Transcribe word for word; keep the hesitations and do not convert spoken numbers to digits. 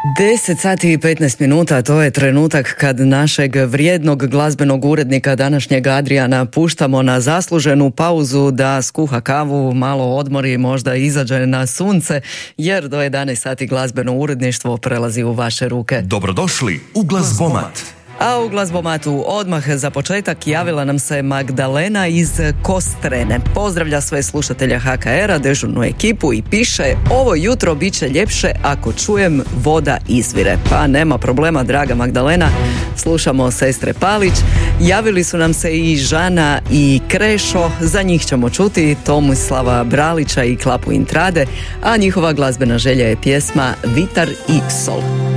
deset sati i petnaest minuta, to je trenutak kad našeg vrijednog glazbenog urednika današnjeg Adriana puštamo na zasluženu pauzu da skuha kavu, malo odmori, možda izađe na sunce, jer do jedanaest sati glazbeno uredništvo prelazi u vaše ruke. Dobrodošli u Glazbomat. A u Glazbomatu odmah za početak javila nam se Magdalena iz Kostrene. Pozdravlja sve slušatelja H K R-a, dežurnu ekipu i piše: ovo jutro bit će ljepše ako čujem voda izvire. Pa nema problema, draga Magdalena, slušamo sestre Palić. Javili su nam se i Žana i Krešo, za njih ćemo čuti Tomislava Bralića i Klapu Intrade, a njihova glazbena želja je pjesma Vitar i sol.